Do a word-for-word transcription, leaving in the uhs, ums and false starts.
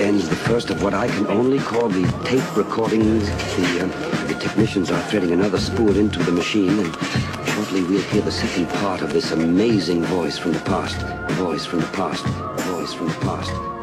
ends the first of what I can only call the tape recordings. The, uh, the technicians are threading another spool into the machine, and shortly we'll hear the second part of this amazing voice from the past. Voice from the past. Voice from the past.